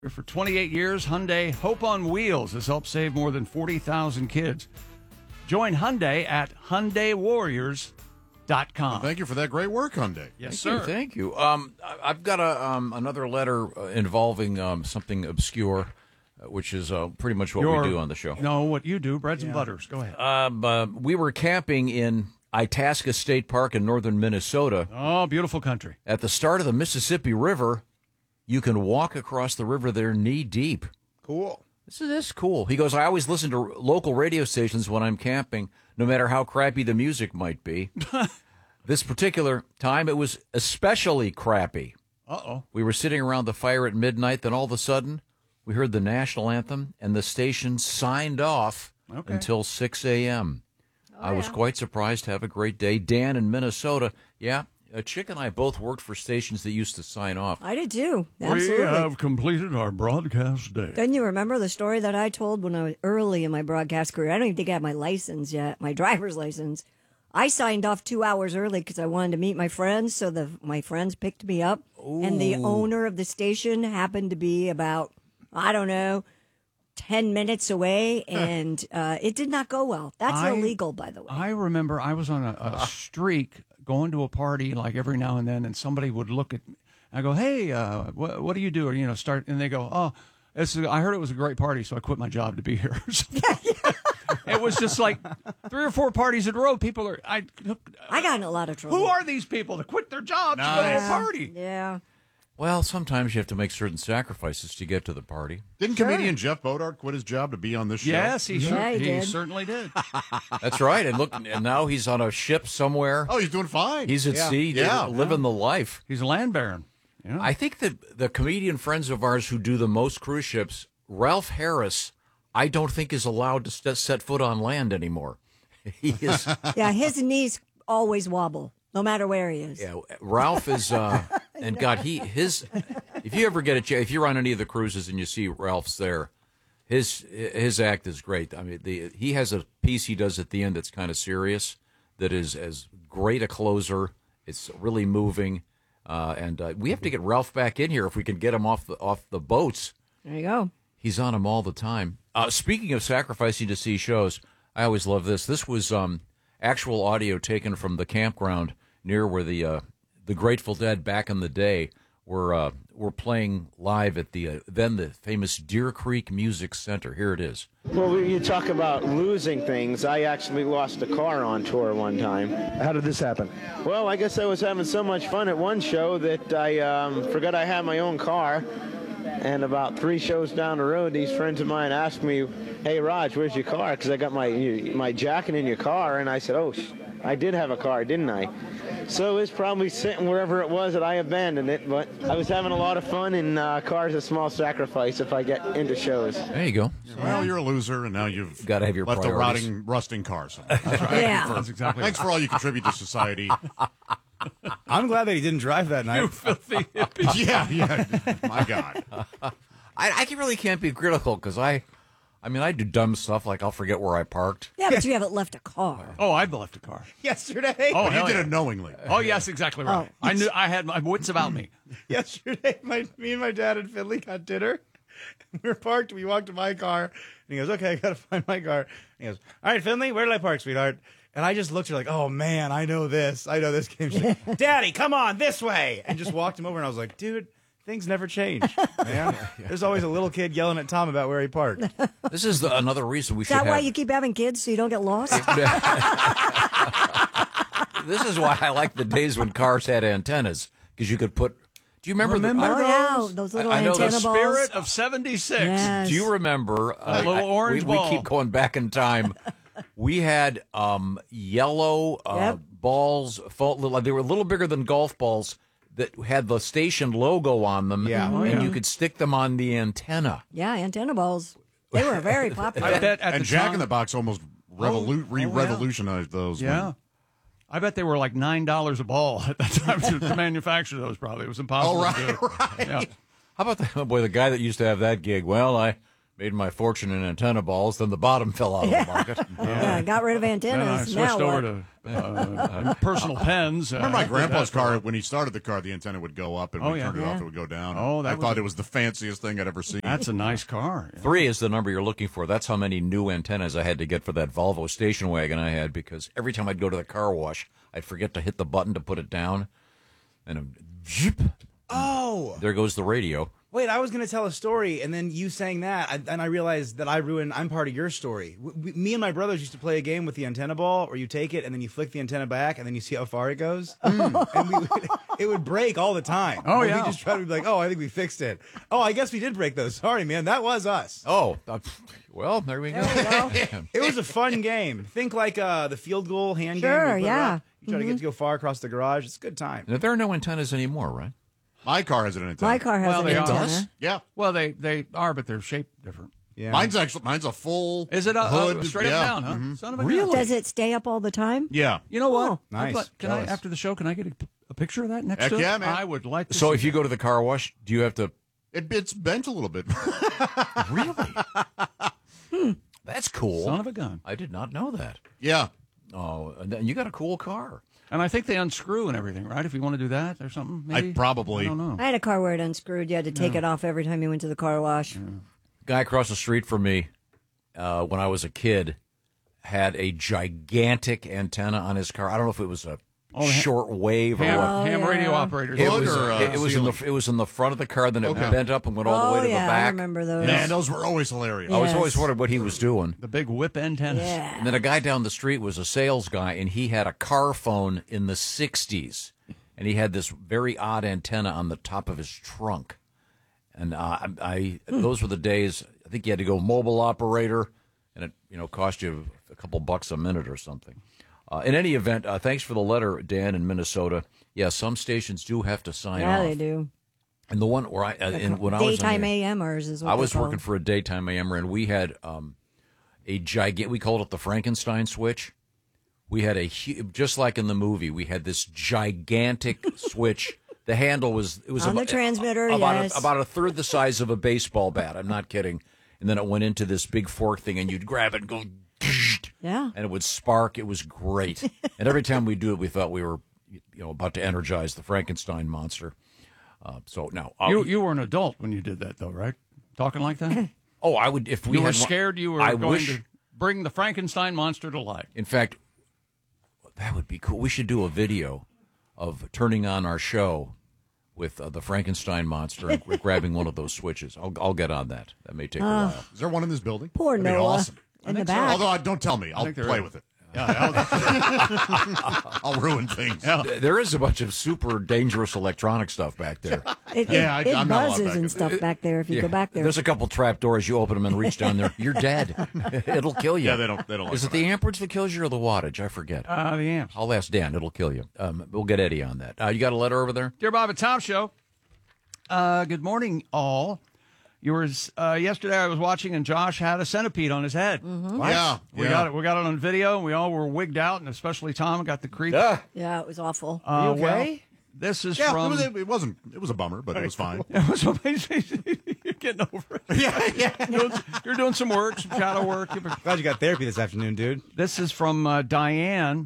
For 28 years, Hyundai Hope on Wheels has helped save more than 40,000 kids. Join Hyundai at HyundaiWarriors.com. Thank you for that great work, Hyundai. Yes, sir. Thank you. I've got another letter involving something obscure, which is pretty much what we do on the show. No, what you do, breads and butters. Go ahead. We were camping in Itasca State Park in northern Minnesota. Oh, beautiful country. At the start of the Mississippi River, you can walk across the river there knee deep. Cool. This is cool. He goes, I always listen to local radio stations when I'm camping, no matter how crappy the music might be. This particular time, it was especially crappy. Uh-oh. We were sitting around the fire at midnight, then all of a sudden, we heard the national anthem, and the station signed off until 6 a.m. I was quite surprised. Have a great day. Dan in Minnesota. Yeah, Chick and I both worked for stations that used to sign off. I did too. Absolutely. We have completed our broadcast day. Don't you remember the story that I told when I was early in my broadcast career? I don't even think I had my license yet, my driver's license. I signed off 2 hours early because I wanted to meet my friends, so my friends picked me up. Ooh. And the owner of the station happened to be about, 10 minutes away, and it did not go well. That's illegal, by the way. I remember I was on a streak going to a party like every now and then, and somebody would look at me. I go, hey, what do you do? Or, start, and they go, I heard it was a great party, so I quit my job to be here. It was just like 3 or 4 parties in a row. People are, I got in a lot of trouble. Who are these people that quit their jobs to go to a party? Yeah. Well, sometimes you have to make certain sacrifices to get to the party. Didn't comedian Jeff Bodart quit his job to be on this show? Yes, he did. certainly did. That's right. And look, and now he's on a ship somewhere. Oh, he's doing fine. He's at sea, living the life. He's a land baron. Yeah. I think that the comedian friends of ours who do the most cruise ships, Ralph Harris, I don't think is allowed to set foot on land anymore. He is. Yeah, his knees always wobble, no matter where he is. Yeah, Ralph is, and God, if you ever get if you're on any of the cruises and you see Ralph's there, his act is great. I mean, he has a piece he does at the end that's kind of serious, that is as great a closer. It's really moving, and we have to get Ralph back in here if we can get him off the boats. There you go. He's on them all the time. Speaking of sacrificing to see shows, I always love this. This was actual audio taken from the campground near where the Grateful Dead back in the day were playing live at the famous Deer Creek Music Center. Here it is. Well, you talk about losing things. I actually lost a car on tour one time. How did this happen? Well, I guess I was having so much fun at one show that I forgot I had my own car. And about 3 shows down the road, these friends of mine asked me, hey, Raj, where's your car? Because I got my jacket in your car. And I said, I did have a car, didn't I? So it's probably sitting wherever it was that I abandoned it. But I was having a lot of fun, and car's a small sacrifice if I get into shows. There you go. Well, you're a loser, and now you've got to have your left priorities. a rusting car somewhere. That's right. Yeah. That's exactly Thanks for all you contribute to society. I'm glad that he didn't drive that night. You filthy hippie. Yeah. My God. I really can't be critical because I do dumb stuff like I'll forget where I parked. Yeah, but you haven't left a car. Oh, I've left a car. Yesterday. Oh, But hell he did yeah. it knowingly. Oh, yes, exactly right. Oh. I knew I had my wits about me. Yesterday, me and my dad and Finley got dinner. We were parked. We walked to my car. And he goes, okay, I got to find my car. And he goes, all right, Finley, where did I park, sweetheart? And I just looked at her like, oh, man, I know this. I know this game. She's like, Daddy, come on, this way. And just walked him over. And I was like, dude, things never change, man. There's always a little kid yelling at Tom about where he parked. This is another reason we Is should that have... why you keep having kids, so you don't get lost? This is why I like the days when cars had antennas, because you could put... Do you remember Those little I know antenna the balls. Spirit of 76. Yes. Do you remember... little orange we ball. keep going back in time. We had yellow balls. They were a little bigger than golf balls that had the station logo on them. Yeah. Oh, and yeah. you could stick them on the antenna. Yeah, antenna balls. They were very popular. I bet at And the Jack time, in the Box almost revolutionized those. Yeah. I bet they were like $9 a ball at that time to manufacture those, probably. It was impossible to do. Right. Yeah. How about the guy that used to have that gig? Well, I Made my fortune in antenna balls, then the bottom fell out of the market. Yeah, got rid of Then I antennas. switched Now over what? to personal pens. Remember my grandpa's car, when he started the car, the antenna would go up, and when he turned it off, Yeah. it would go down. Oh, I thought it was the fanciest thing I'd ever seen. That's a nice car. 3 is the number you're looking for. That's how many new antennas I had to get for that Volvo station wagon I had, because every time I'd go to the car wash, I'd forget to hit the button to put it down, and zip, Oh, there goes the radio. wait, I was going to tell a story, and then you saying that, and I realized that I'm part of your story. Me and my brothers used to play a game with the antenna ball, where you take it, and then you flick the antenna back, and then you see how far it goes. And it would break all the time. Oh, And yeah. we just try to be like, oh, I think we fixed it. Oh, I guess we did break those. Sorry, man. That was us. Oh, well, there we go. It was a fun game. Think like the field goal hand game. Sure, where you put it yeah. up. You try to get to go far across the garage. It's a good time. Now, there are no antennas anymore, right? My car has an antenna. My car has Well, an they are. antenna. Does? Yeah. Well, they are, but they're shaped different. Yeah. Mine's a full Is it a hood. straight yeah. up down, huh? Son of a Really? gun. Does it stay up all the time? Yeah. You know what? Oh. Nice. Can I, Jealous. after the show, can I get a picture of that next Heck to it? yeah, man. I would like to So see if you go to the car wash, do you have to It's bent a little bit. really? That's cool. Son of a gun. I did not know that. yeah. Oh, and then you got a cool car. And I think they unscrew and everything, right? If you want to do that or something, maybe? I probably. I don't know. I had a car where it unscrewed. You had to take it off every time you went to the car wash. Guy across the street from me, when I was a kid, had a gigantic antenna on his car. I don't know if it was a short wave or what. Ham radio operators. It Hood was, or, it was in the front of the car, then it bent up and went all the way to yeah, the I back. remember those. Man, those were always hilarious. I was Yes. always wondering what he was doing. The big whip antennas. Yeah. And then a guy down the street was a sales guy, and he had a car phone in the 60s. And he had this very odd antenna on the top of his trunk. And those were the days, I think you had to go mobile operator, and it cost you a couple bucks a minute or something. In any event, thanks for the letter, Dan, in Minnesota. Yeah, some stations do have to sign Yeah, off. they do. And the one where when I was Daytime AMers is what I was they're working called. for a daytime AMer, and we had a gigantic. We called it the Frankenstein switch. We had just like in the movie, we had this gigantic switch. The handle was On the transmitter, about yes. about a third the size of a baseball bat. I'm not kidding. And then it went into this big fork thing, and you'd grab it and go, Yeah. and it would spark. It was great. And every time we do it, we thought we were, about to energize the Frankenstein monster. So now, You were an adult when you did that, though, right? Talking like that? oh, I would if we You were had one- scared you were I going wish, to bring the Frankenstein monster to life. In fact, that would be cool. We should do a video of turning on our show with the Frankenstein monster and grabbing one of those switches. I'll get on that. That may take a while. Is there one in this building? Poor That'd be Noah. awesome. In the back. Although, don't tell me. I'll think there play is. with it. Yeah, I'll ruin things. There is a bunch of super dangerous electronic stuff back there. It Yeah, it I'm not allowed buzzes back in and stuff back there if you go back there. There's a couple trap doors. You open them and reach down there. You're dead. It'll kill you. Yeah, they don't like Is it the amperage that kills you or the wattage? I forget. the amps. I'll ask Dan. It'll kill you. We'll get Eddie on that. You got a letter over there? Dear Bob and Tom Show, good morning, all. Yesterday I was watching, and Josh had a centipede on his head. Yeah. We got it. We got it on video. And we all were wigged out, and especially Tom got the creep. Yeah, it was awful. You okay? Well, this is Yeah, from. it was a bummer, but it was fine. It was amazing. You're getting over it. Yeah. You're doing some work, some shadow work. Glad you got therapy this afternoon, dude. This is from Diane.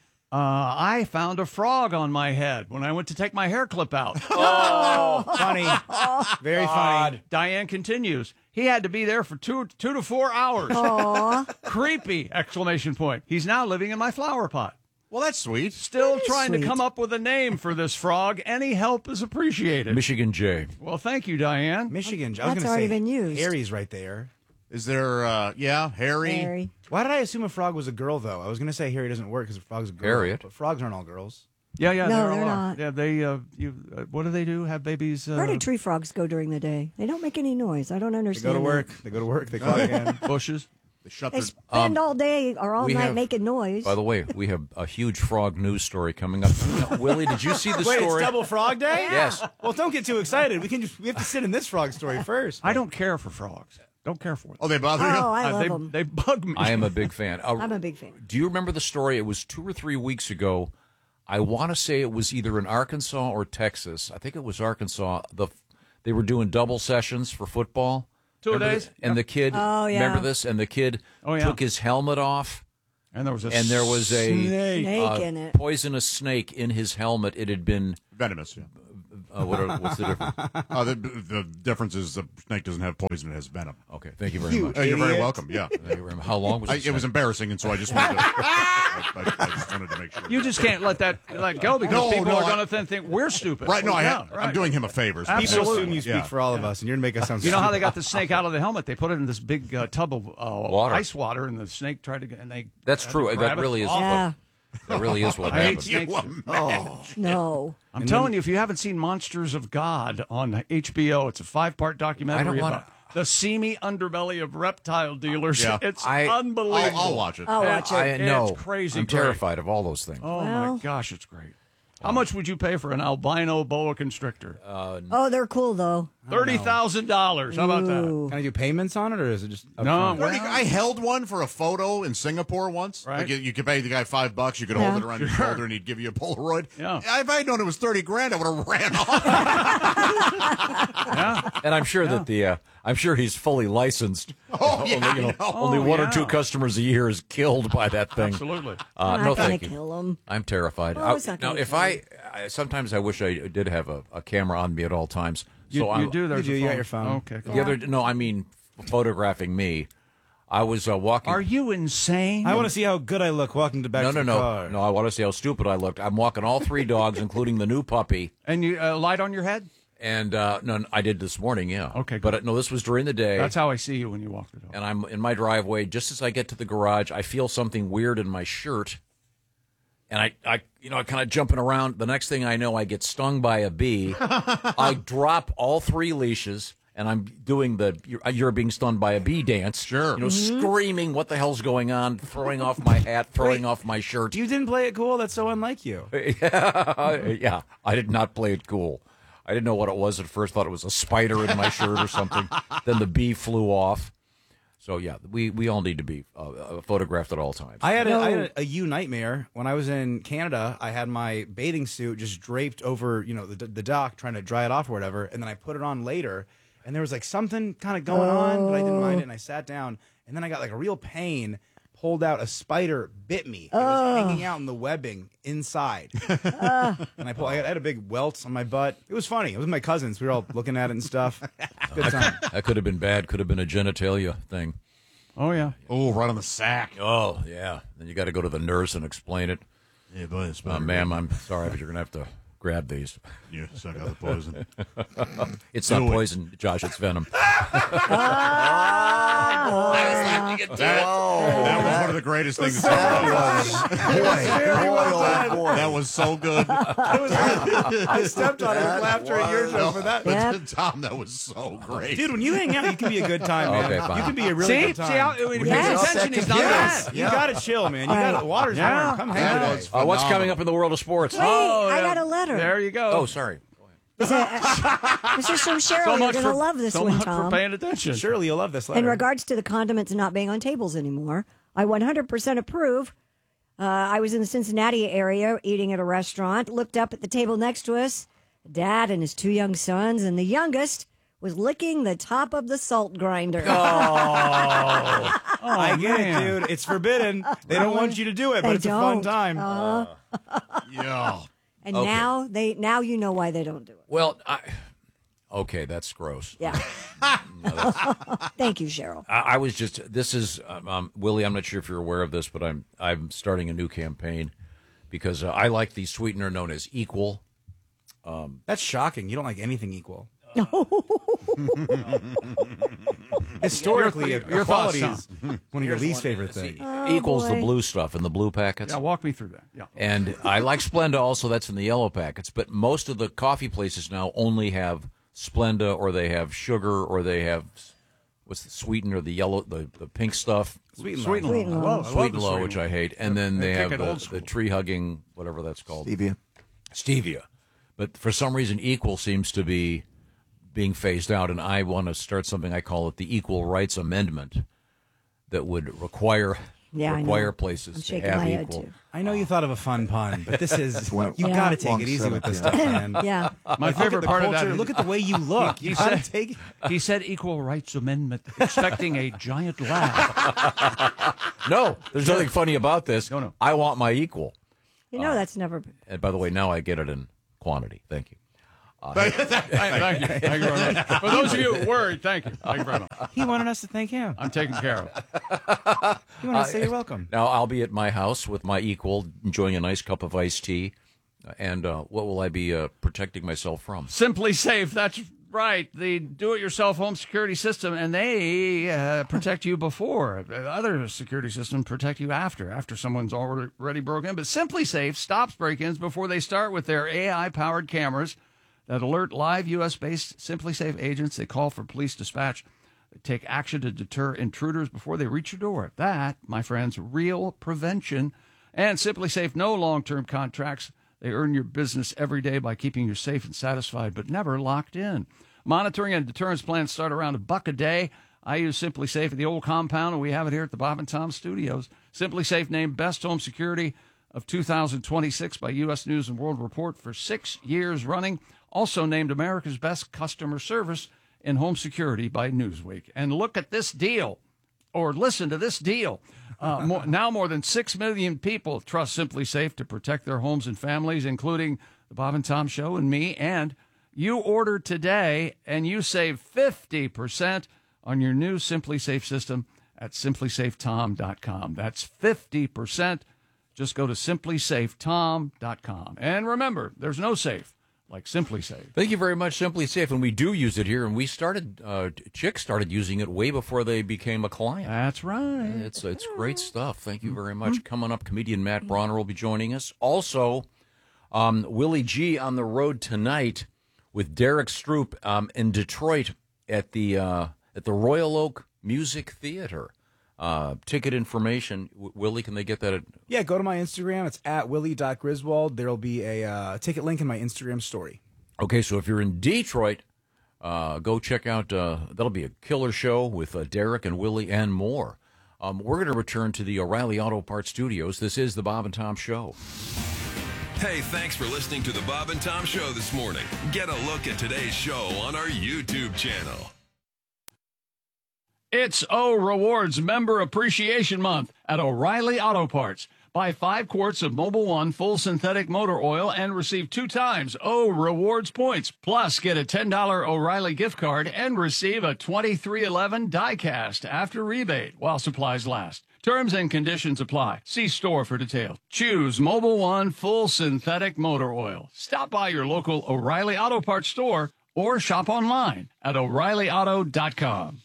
I found a frog on my head when I went to take my hair clip out. Funny. Very funny. Diane continues. He had to be there for two to 4 hours. Creepy! Exclamation point. He's now living in my flower pot. Well, that's sweet. Still trying to sweet. come up with a name for this frog. Any help is appreciated. Michigan J. Well, thank you, Diane. Michigan. I was That's going to already say been used. Harry's right there. Is there, Harry? Harry. Why did I assume a frog was a girl, though? I was going to say Harry doesn't work because a frog's a girl. Harriet. But frogs aren't all girls. Yeah, No, there they're are. not. Yeah, they. What do they do? Have babies? Where do tree frogs go during the day? They don't make any noise. I don't They understand. go to that. work. They go to work. They clock in. bushes. They shut They their... spend all day or all we night have- making noise. By the way, we have a huge frog news story coming up. Willie, did you see the Wait, story? it's Double Frog Day? Yes. Well, don't get too excited. We have to sit in this frog story first. I don't care for frogs. Don't care for them. Oh, they bother you? Oh, I love them. They bug me. I am a big fan. I'm a big fan. Do you remember the story? It was 2 or 3 weeks ago. I want to say it was either in Arkansas or Texas. I think it was Arkansas. They were doing double sessions for football. 2 days. And the kid, Oh, yeah. remember this? And the kid Oh, yeah. took his helmet off, And there was a Snake in it. poisonous snake in his helmet. It had been, Venomous, yeah. what's the difference? The difference is the snake doesn't have poison; it has venom. Okay, thank you very much. You're very welcome. Yeah, Thank you very much. How long was it was embarrassing, and so I just wanted to. I just wanted to make sure. You just can't let that go because No, people no, are going to think we're stupid. Right? No, Yeah, I'm doing him a favor. People Absolutely. assume you speak Yeah. for all of us, and you're going to make us sound You know how they stupid. got the snake out of the helmet? They put it in this big tub of Water. ice water, and the snake tried to get. And they. That's had to true. grab That it. really is. Yeah. That really is what I hate happened. snakes. No. I'm telling you, if you haven't seen Monsters of God on HBO, it's a 5-part documentary I don't wanna- about the seamy underbelly of reptile dealers. Yeah. It's I- unbelievable. I'll watch it. I'll watch it. I know. It's crazy. I'm great. terrified of all those things. Oh Well- my gosh, it's great. How much would you pay for an albino boa constrictor? Oh, they're cool though. $30,000. How about that? Ooh. Can I do payments on it, or is it just No, upfront? well- I held one for a photo in Singapore once. Right. Like you could pay the guy $5. You could hold it around your shoulder, and he'd give you a Polaroid. Yeah. If I had known it was $30,000, I would have ran off. Yeah. And I'm sure that I'm sure he's fully licensed. Oh, yeah, only, I know. only Oh, one or yeah. two customers a year is killed by that thing. Absolutely. I'm No, not gonna thank you. kill them. I'm terrified. Oh, it's not Now, gonna if kill I sometimes I wish I did have a camera on me at all times. You, So you I'm, do. There's You do, a you got phone. your phone. Okay. Cool. The other, no, I mean photographing me. I was walking. Are you insane? I want to see how good I look walking back to the car. No. I want to see how stupid I looked. I'm walking all 3 dogs, including the new puppy. And you light on your head? And no, I did this morning. Yeah. Okay, But good. no, this was during the day. That's how I see you when you walk the dog. And I'm in my driveway. Just as I get to the garage, I feel something weird in my shirt, and I kind of jumping around. The next thing I know, I get stung by a bee. I drop all 3 leashes, and I'm doing the you're being stung by a bee dance. Sure. Screaming, "What the hell's going on?" Throwing off my hat, throwing off my shirt. You didn't play it cool? That's so unlike you. Yeah, I did not play it cool. I didn't know what it was at first. Thought it was a spider in my shirt or something. Then the bee flew off. So yeah, we all need to be photographed at all times. I had a you nightmare when I was in Canada. I had my bathing suit just draped over, the dock, trying to dry it off or whatever, and then I put it on later, and there was like something kind of going on, but I didn't mind it, and I sat down, and then I got like a real pain. Pulled out, a spider bit me. It was hanging out in the webbing inside, and I had a big welt on my butt. It was funny. It was with my cousins. We were all looking at it and stuff. Good time. That could have been bad. Could have been a genitalia thing. Oh, yeah. Oh, right on the sack. Oh yeah. Then you got to go to the nurse and explain it. Yeah, boy, Ma'am, I'm sorry, but you're gonna have to grab these. You suck out the poison. It's not Do it. poison, Josh. It's venom. That was one of the greatest things that's ever done. That was so good. I stepped on it with laughter at your show for that. Yep. Tom, that was so great. Dude, when you hang out, you can be a good time, man. Okay, fine. You can be a really good time. See how it pays Yes. attention. He's not Yes, bad. you gotta chill, man. You gotta water's Yeah. warm. Come hang with us. What's coming up in the world of sports? Wait, I got a letter. There you go. Oh, sorry. This is from Cheryl. You're going to love this so one, much Tom. for paying attention. Surely you'll love this letter. In regards to the condiments not being on tables anymore, I 100% approve. I was in the Cincinnati area eating at a restaurant, looked up at the table next to us, Dad and his 2 young sons, and the youngest was licking the top of the salt grinder. I get man. it, dude. It's forbidden. They don't want you to do it, but They it's a fun don't. time. Yeah. And Okay. now you know why they don't do it. Well, okay, that's gross. Yeah. Thank you, Cheryl. I was just. This is Willie. I'm not sure if you're aware of this, but I'm starting a new campaign because I like the sweetener known as Equal. That's shocking. You don't like anything equal. Historically, Your equality thoughts, is one of your least favorite things. Equal's the boy. blue stuff in the blue packets. Yeah, walk me through that. Yeah. And I like Splenda also. That's in the yellow packets. But most of the coffee places now only have Splenda, or they have sugar, or they have what's the sweetener, the yellow, the pink stuff, Sweet and Sweet and low. Sweet and low. low. I love Sweet and the Low, sweet which and I hate. And then they have kick it old school. the tree hugging, whatever that's called. Stevia. But for some reason, Equal seems to be being phased out, and I want to start something. I call it the Equal Rights Amendment that would require Yeah, I require know. places I'm to shaking have my head, equal. too. I know you thought of a fun pun, but this is you Yeah. got to take Long it easy with this setup, stuff, man. Yeah. My favorite part of that. Look at the way you look. You got to take. He said equal rights amendment, expecting a giant laugh. No, there's nothing funny about this. No. I want my equal. You know that's never. And by the way, now I get it in quantity. Thank you. Thank you. Thank you very much. For those of you worried, thank you. Thank you very much. He wanted us to thank him. I'm taken care of. He wanted to say you're welcome. Now I'll be at my house with my equal, enjoying a nice cup of iced tea. And what will I be protecting myself from? Simply Safe. That's right. The do-it-yourself home security system, and they protect you before. Other security systems protect you after someone's already broken in. But Simply Safe stops break-ins before they start with their AI-powered cameras that alert live U.S.-based Simply Safe agents. They call for police dispatch. They take action to deter intruders before they reach your door. That, my friends, real prevention. And Simply Safe, no long-term contracts. They earn your business every day by keeping you safe and satisfied, but never locked in. Monitoring and deterrence plans start around $1 a day. I use Simply Safe at the old compound, and we have it here at the Bob and Tom Studios. Simply Safe named Best Home Security of 2026 by U.S. News and World Report for 6 years running. Also named America's Best Customer Service in Home Security by Newsweek. And look at this deal, or listen to this deal. Now more than 6 million people trust Simply Safe to protect their homes and families, including the Bob and Tom Show and me. And you order today, and you save 50% on your new Simply Safe system at simplysafetom.com. That's 50%. Just go to simplysafetom.com. And remember, there's no safe like Simply Safe. Thank you very much, Simply Safe. And we do use it here, and we started, Chick started using it way before they became a client. That's right. It's great stuff. Thank you very much. Coming up, comedian Matt Bronner will be joining us. Also, Willie G on the road tonight with Derek Stroop in Detroit at the Royal Oak Music Theater. Ticket information, Willie, can they get that? Yeah, go to my Instagram. It's at willie.griswold. There will be a ticket link in my Instagram story. Okay, so if you're in Detroit, go check out, that'll be a killer show with Derek and Willie and more. We're going to return to the O'Reilly Auto Parts Studios. This is the Bob and Tom Show. Hey, thanks for listening to the Bob and Tom Show this morning. Get a look at today's show on our YouTube channel. It's O Rewards Member Appreciation Month at O'Reilly Auto Parts. Buy 5 quarts of Mobil 1 full synthetic motor oil and receive 2 times O Rewards points. Plus, get a $10 O'Reilly gift card and receive a 2311 die-cast after rebate while supplies last. Terms and conditions apply. See store for details. Choose Mobil 1 full synthetic motor oil. Stop by your local O'Reilly Auto Parts store or shop online at O'ReillyAuto.com.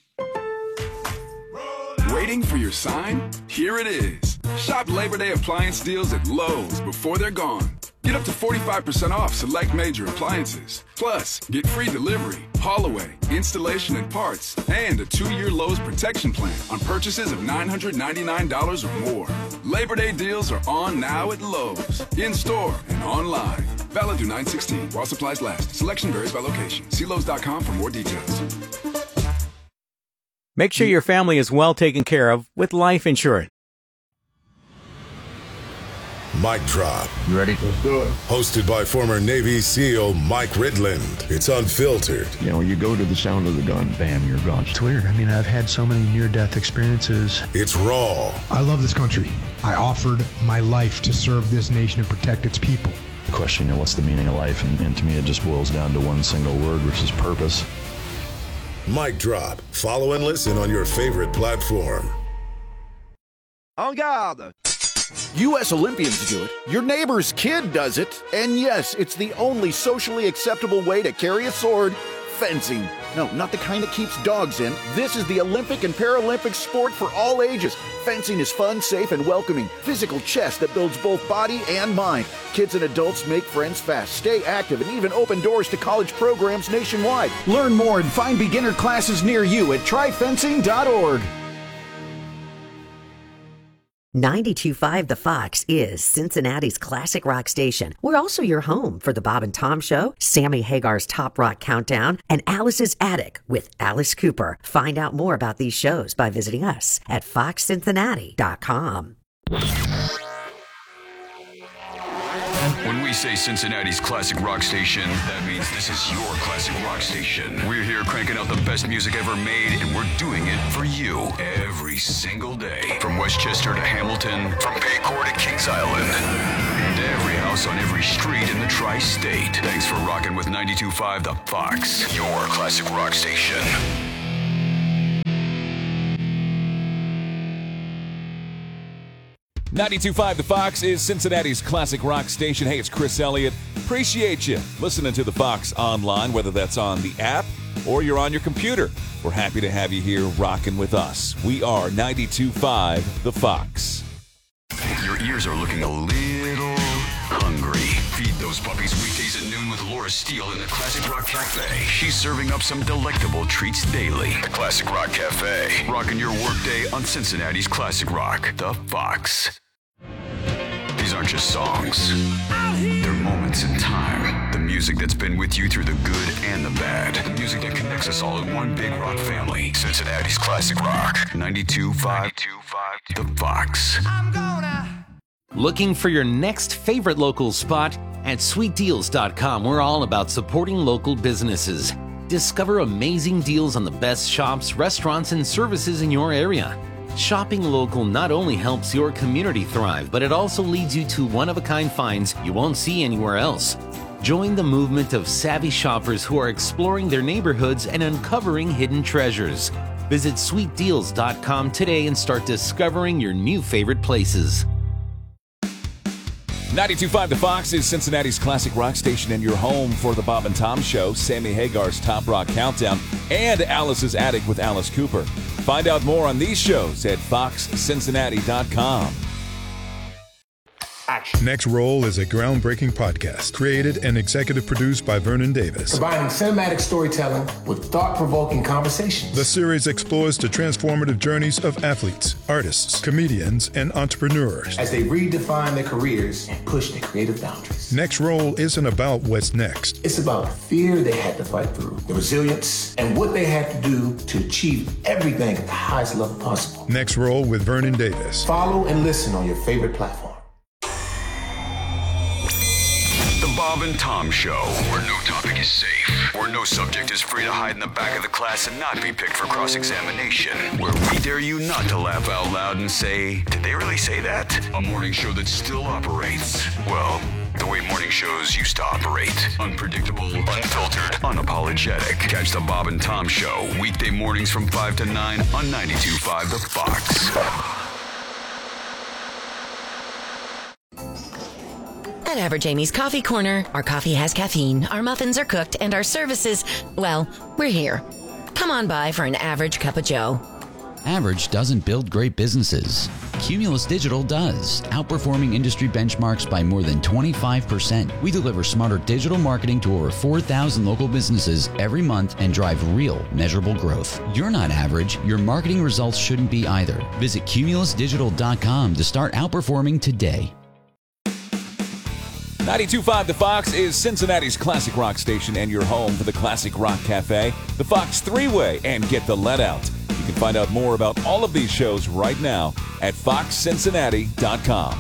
Waiting for your sign? Here it is. Shop Labor Day appliance deals at Lowe's before they're gone. Get up to 45% off select major appliances. Plus, get free delivery, haul away, installation and parts, and a 2-year Lowe's protection plan on purchases of $999 or more. Labor Day deals are on now at Lowe's, in-store and online. Valid through 9/16 while supplies last. Selection varies by location. See Lowe's.com for more details. Make sure your family is well taken care of with life insurance. Mic Drop. You ready? Let's do it. Hosted by former Navy SEAL Mike Ridland. It's unfiltered. You know, you go to the sound of the gun, bam, you're gone. It's weird. I mean, I've had so many near-death experiences. It's raw. I love this country. I offered my life to serve this nation and protect its people. The question, you know, what's the meaning of life? And to me, it just boils down to one single word, which is purpose. Mic Drop. Follow and listen on your favorite platform. En garde! U.S. Olympians do it, your neighbor's kid does it, and yes, it's the only socially acceptable way to carry a sword, fencing. No, not the kind that keeps dogs in. This is the Olympic and Paralympic sport for all ages. Fencing is fun, safe, and welcoming. Physical chess that builds both body and mind. Kids and adults make friends fast, stay active, and even open doors to college programs nationwide. Learn more and find beginner classes near you at tryfencing.org. 92.5 The Fox is Cincinnati's classic rock station. We're also your home for the Bob and Tom Show, Sammy Hagar's Top Rock Countdown, and Alice's Attic with Alice Cooper. Find out more about these shows by visiting us at foxcincinnati.com. When we say Cincinnati's classic rock station, that means this is your classic rock station. We're here cranking out the best music ever made, and we're doing it for you every single day. From Westchester to Hamilton, from Paycor to Kings Island, and every house on every street in the tri-state. Thanks for rocking with 92.5 The Fox, your classic rock station. 92.5 The Fox is Cincinnati's classic rock station. Hey, it's Chris Elliott. Appreciate you listening to The Fox online, whether that's on the app or you're on your computer. We're happy to have you here rocking with us. We are 92.5 The Fox. Your ears are looking a little hungry. Feed those puppies weekdays at noon with Laura Steele in the Classic Rock Cafe. She's serving up some delectable treats daily. The Classic Rock Cafe. Rocking your workday on Cincinnati's Classic Rock. The Fox. These aren't just songs. They're moments in time. The music that's been with you through the good and the bad. The music that connects us all in one big rock family. Cincinnati's Classic Rock. 92.5 The Fox. Looking for your next favorite local spot? At sweetdeals.com, we're all about supporting local businesses. Discover amazing deals on the best shops, restaurants, and services in your area. Shopping local not only helps your community thrive, but it also leads you to one-of-a-kind finds you won't see anywhere else. Join the movement of savvy shoppers who are exploring their neighborhoods and uncovering hidden treasures. Visit sweetdeals.com today and start discovering your new favorite places. 92.5 The Fox is Cincinnati's classic rock station and your home for the Bob and Tom Show, Sammy Hagar's Top Rock Countdown, and Alice's Attic with Alice Cooper. Find out more on these shows at foxcincinnati.com. Next Roll is a groundbreaking podcast created and executive produced by Vernon Davis. Combining cinematic storytelling with thought-provoking conversations. The series explores the transformative journeys of athletes, artists, comedians, and entrepreneurs as they redefine their careers and push their creative boundaries. Next Roll isn't about what's next. It's about the fear they had to fight through, the resilience, and what they had to do to achieve everything at the highest level possible. Next Roll with Vernon Davis. Follow and listen on your favorite platform. The Bob and Tom Show, where no topic is safe, where no subject is free to hide in the back of the class and not be picked for cross-examination, where we dare you not to laugh out loud and say, did they really say that? A morning show that still operates, well, the way morning shows used to operate. Unpredictable, unfiltered, unapologetic. Catch the Bob and Tom Show, weekday mornings from 5 to 9 on 92.5 The Fox. At Average Amy's Coffee Corner, our coffee has caffeine, our muffins are cooked, and our services, well, we're here. Come on by for an average cup of joe. Average doesn't build great businesses. Cumulus Digital does, outperforming industry benchmarks by more than 25%. We deliver smarter digital marketing to over 4,000 local businesses every month and drive real, measurable growth. You're not average. Your marketing results shouldn't be either. Visit cumulusdigital.com to start outperforming today. 92.5 The Fox is Cincinnati's classic rock station and your home for the Classic Rock Cafe, the Fox Three-Way, and Get the Let Out. You can find out more about all of these shows right now at foxcincinnati.com.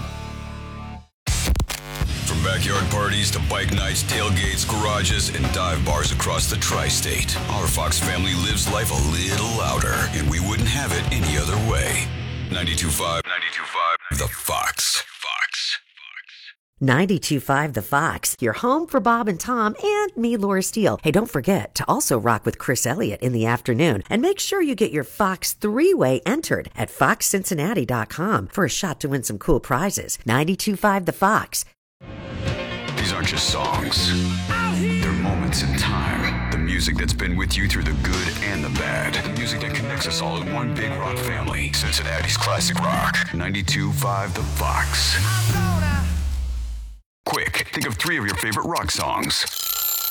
From backyard parties to bike nights, tailgates, garages, and dive bars across the tri-state, our Fox family lives life a little louder, and we wouldn't have it any other way. 92.5 The Fox. 92.5 The Fox, your home for Bob and Tom and me, Laura Steele. Hey, don't forget to also rock with Chris Elliott in the afternoon. And make sure you get your Fox Three-Way entered at foxcincinnati.com for a shot to win some cool prizes. 92.5 The Fox. These aren't just songs. They're moments in time. The music that's been with you through the good and the bad. The music that connects us all in one big rock family. Cincinnati's Classic Rock. 92.5 The Fox. Quick, think of 3 of your favorite rock songs.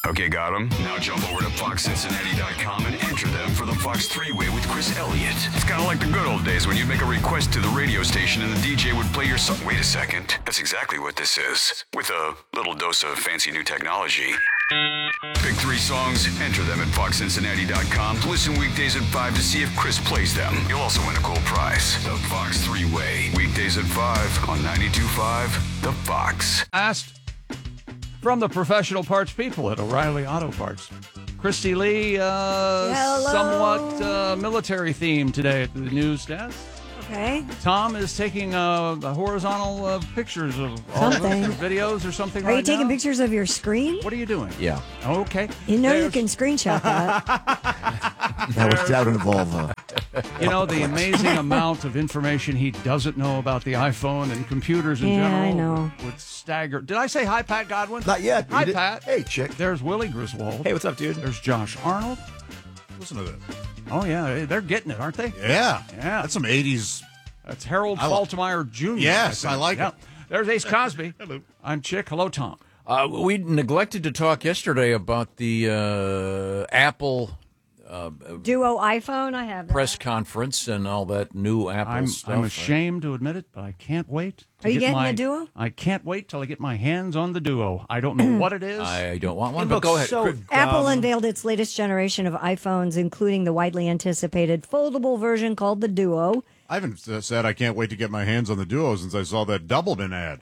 Okay, got them. Now jump over to FoxCincinnati.com and enter them for the Fox 3-Way with Chris Elliott. It's kind of like the good old days when you'd make a request to the radio station and the DJ would play your song. Wait a second. That's exactly what this is. With a little dose of fancy new technology. Pick 3 songs, enter them at FoxCincinnati.com. Listen weekdays at 5 to see if Chris plays them. You'll also win a cool prize. The Fox 3-Way. Weekdays at 5 on 92.5 The Fox. Asked from the professional parts people at O'Reilly Auto Parts. Christy Lee, somewhat military themed today at the news desk. Okay. Tom is taking the horizontal pictures of all Something. the videos or something. Are you taking pictures of your screen? What are you doing? Yeah. Okay. You know you can screenshot that. That would involve You know, the amazing amount of information he doesn't know about the iPhone and computers in general. I know. Would stagger. Did I say hi, Pat Godwin? Not yet. Hi, You did- Pat. Hey, chick. There's Willie Griswold. Hey, what's up, dude? There's Josh Arnold. Listen to this. Oh, yeah. They're getting it, aren't they? Yeah. Yeah. That's some 80s. That's Harold I like- Faltermeyer Jr. Yes, I like it. There's Ace Cosby. Hello. I'm Chick. Hello, Tom. We neglected to talk yesterday about the Apple Duo iPhone, I have that. press conference and all that new Apple stuff. I'm ashamed to admit it, but I can't wait. Are you getting the Duo? I can't wait till I get my hands on the Duo. I don't know what it is. I don't want one, It but go looks ahead. so Apple unveiled its latest generation of iPhones, including the widely anticipated foldable version called the Duo. I haven't said I can't wait to get my hands on the Duo since I saw that Doublemint ad.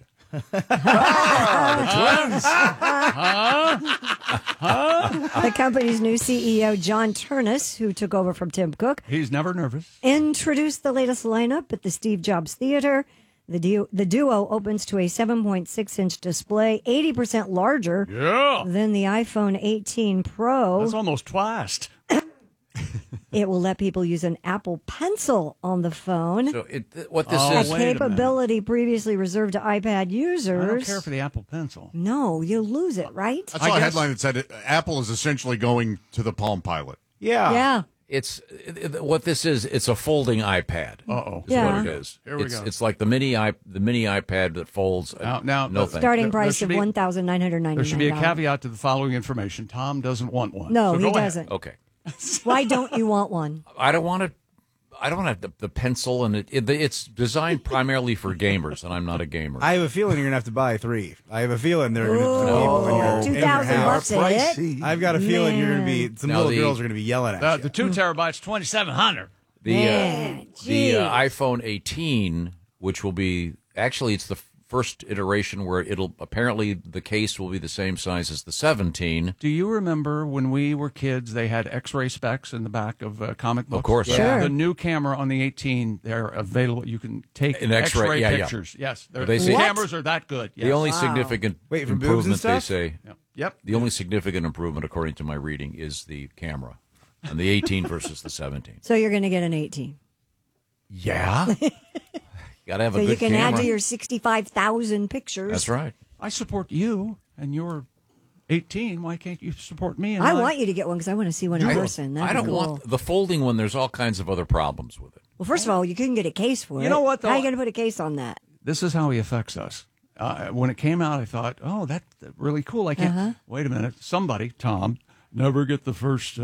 The company's new CEO, John Turnus, who took over from Tim Cook, He's never nervous. introduced the latest lineup at the Steve Jobs Theater. The Duo opens to a 7.6-inch display, 80% larger than the iPhone 18 Pro. That's almost twice. It will let people use an Apple Pencil on the phone. So what this a is, capability previously reserved to iPad users. I don't care for the Apple Pencil. No, you lose it, right? I saw a headline that said Apple is essentially going to the Palm Pilot. Yeah. it's what this is. It's a folding iPad. Uh-oh. Is what it is. Here we go. It's like the mini iPad that folds. Now, no thanks. Starting There price should of be- $1,999. There should be a caveat to the following information. Tom doesn't want one. No, So he go ahead. doesn't. Okay. Why don't you want one? I don't want the pencil, and it's designed primarily for gamers, and I'm not a gamer. I have a feeling you're gonna have to buy 3. I have a feeling they're gonna be people in your $2,000 a hit? I've got a feeling you're gonna be some Now little girls are gonna be yelling at you. The 2 terabytes, 2,700. The iPhone 18, which will be actually it's the first iteration where it'll apparently the case will be the same size as the 17. Do you remember when we were kids, they had X-ray specs in the back of comic books? Of course. Sure. The new camera on the 18, they're available. You can take An X-ray, yeah. pictures. Yes. They The say- cameras are that good. Yes. The only significant Wait, for boobs and improvement they stuff? say. Yep. The only significant improvement, according to my reading, is the camera, and the 18 versus the 17. So you're going to get an 18. Yeah. Got to have So a good you can camera. add to your 65,000 pictures. That's right. I support you, and you're 18. Why can't you support me? And I want you to get one because I want to see one in person. That'd I don't be cool. want the folding one. There's all kinds of other problems with it. Well, first of all, you couldn't get a case for it. You know what, though? How are you going to put a case on that? This is how he affects us. When it came out, I thought, oh, that's really cool. I can't. Wait a minute. Somebody, Tom, never get the first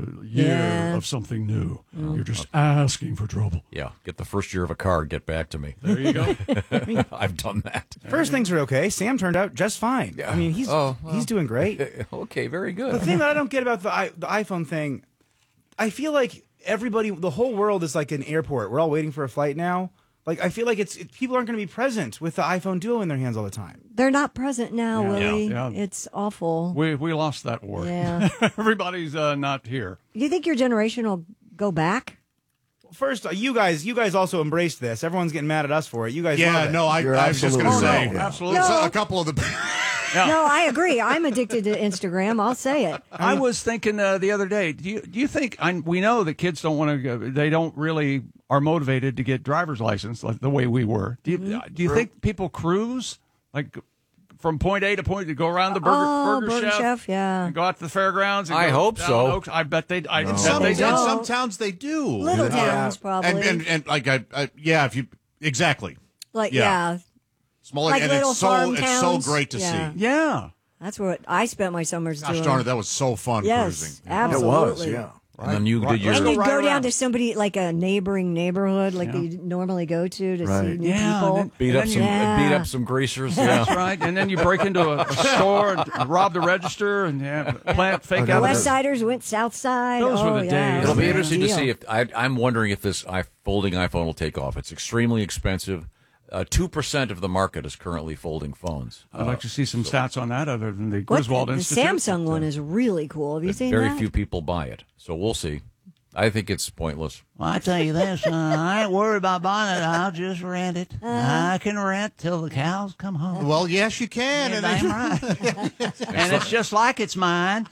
year of something new. You're just asking for trouble. Yeah, get the first year of a car. Get back to me. There you go. I've done that. First things are okay. Sam turned out just fine. Yeah. I mean, he's doing great. Okay, very good. The thing that I don't get about the iPhone thing, I feel like everybody, the whole world is like an airport. We're all waiting for a flight now. Like, I feel like people aren't going to be present with the iPhone Duo in their hands all the time. They're not present now, Willie. Yeah. It's awful. We lost that war. Yeah. Everybody's not here. You think your generation will go back? First, you guys also embraced this. Everyone's getting mad at us for it. You guys love Yeah, it. no, I was just going to say. Absolutely. No. A couple of the. No, I agree. I'm addicted to Instagram. I'll say it. I was thinking the other day. Do you think we know that kids don't want to go? They don't really are motivated to get driver's license like the way we were. Do you think people cruise like from point A to point to go around the Burger Chef, yeah. and go out to the fairgrounds? And I go hope down so. Oaks? I bet they. I bet Some they some don't. towns they do. Little towns, probably. And like yeah, if you exactly Like, yeah. yeah. Small Like and little it's farm so towns. great to Yeah. see. Yeah. That's what I spent my summers Gosh doing. darn it, that was so fun yes, cruising. absolutely. And then you did your. And you'd go down to somebody like a neighboring neighborhood, like you normally go to see new people. Beat up some greasers. That's right. And then you break into a store and rob the register and plant fake evidence. West Siders went South Side. Those were the days. It'll be interesting to see if I'm wondering if this folding iPhone will take off. It's extremely expensive. 2% of the market is currently folding phones. I'd like to see some stats on that other than the Griswold the Institute. Samsung one is really cool. Have you seen Very that? few people buy it. So we'll see. I think it's pointless. Well, I tell you this, I ain't worried about buying it. I'll just rent it. I can rent till the cows come home. Well, yes, you can. Yeah, damn right. And it's just like it's mine.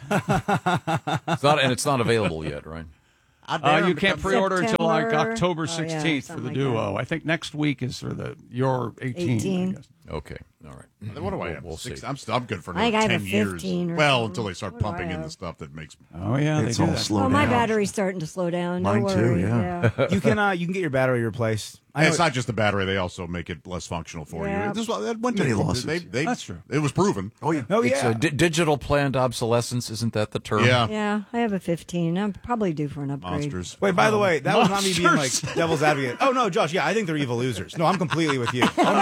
It's not available yet, right? You can't pre-order until like October 16th for the like Duo. that. I think next week is for your 18. I guess. Okay, all right. What do I have? We'll see. I'm good for I think I have 10 a years. 15 or Well, something. until they start What do pumping I in the have? stuff that makes. Oh yeah, It's they do all that. slow my down. battery's starting to slow down. Mine Don't too, worry. yeah. You can get your battery replaced. And it's not just the battery; they also make it less functional for Yeah. you. That went to Many lawsuits. That's true. It was proven. Oh, yeah. Oh, It's yeah. digital planned obsolescence, isn't that the term? Yeah. Yeah, I have a 15. I'm probably due for an upgrade. Monsters. Wait, by the way, that was not me being like Monsters. devil's advocate. Oh, no, Josh, yeah, I think they're evil losers. No, I'm completely with you.